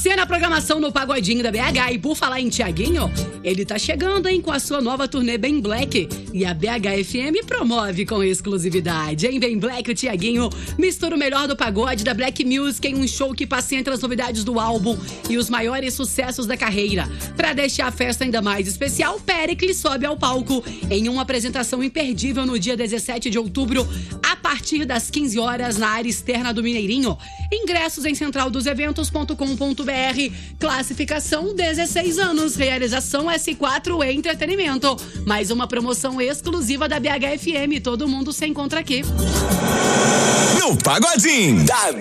você na programação no Pagodinho da BH. E por falar em Thiaguinho, ele tá chegando, hein, com a sua nova turnê Bem Black. E a BHFM promove com exclusividade. Em Bem Black, o Thiaguinho mistura o melhor do pagode da Black Music em um show que passa entre as novidades do álbum e os maiores sucessos da carreira. Pra deixar a festa ainda mais especial, Péricles sobe ao palco em uma apresentação imperdível no dia 17 de outubro, a partir das 15 horas na área externa do Mineirinho. Ingressos em centraldoseventos.com.br. Classificação 16 anos. Realização S4 Entretenimento. Mais uma promoção exclusiva da BHFM. Todo mundo se encontra aqui. No Pagodinho da